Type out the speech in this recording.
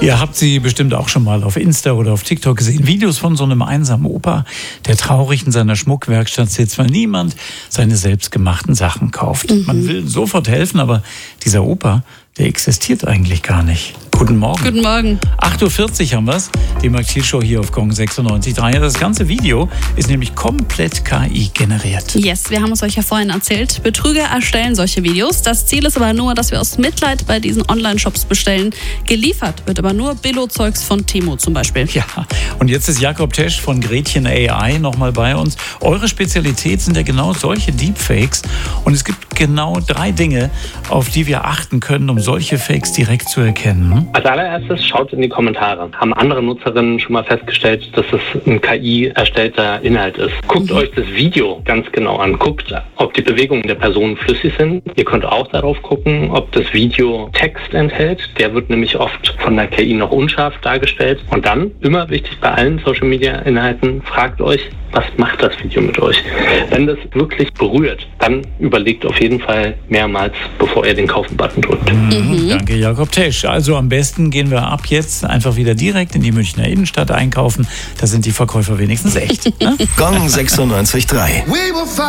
Ihr habt sie bestimmt auch schon mal auf Insta oder auf TikTok gesehen. Videos von so einem einsamen Opa, der traurig in seiner Schmuckwerkstatt sitzt, weil niemand seine selbstgemachten Sachen kauft. Man will sofort helfen, aber dieser Opa, der existiert eigentlich gar nicht. Guten Morgen. Guten Morgen. 8.40 Uhr haben wir's. Die Max-Thiel-Show hier auf Gong 96.3. Das ganze Video ist nämlich komplett KI generiert. Yes, wir haben es euch ja vorhin erzählt. Betrüger erstellen solche Videos. Das Ziel ist aber nur, dass wir aus Mitleid bei diesen Online-Shops bestellen. Geliefert wird aber nur Billo-Zeugs von Temu zum Beispiel. Ja, und jetzt ist Jakob Tesch von Gretchen AI nochmal bei uns. Eure Spezialität sind ja genau solche Deepfakes. Und es gibt genau 3 Dinge, auf die wir achten können, um solche Fakes direkt zu erkennen. Als allererstes schaut in die Kommentare. Haben andere Nutzerinnen schon mal festgestellt, dass es ein KI-erstellter Inhalt ist? Guckt euch das Video ganz genau an. Guckt, ob die Bewegungen der Personen flüssig sind. Ihr könnt auch darauf gucken, ob das Video Text enthält. Der wird nämlich oft von der KI noch unscharf dargestellt. Und dann, immer wichtig bei allen Social-Media-Inhalten, fragt euch, was macht das Video mit euch? Wenn das wirklich berührt, dann überlegt auf jeden Fall mehrmals, bevor ihr den Kaufen-Button drückt. Danke, Jakob Tesch. Also am besten gehen wir ab jetzt einfach wieder direkt in die Münchner Innenstadt einkaufen. Da sind die Verkäufer wenigstens echt. Ne? Gong 96.3.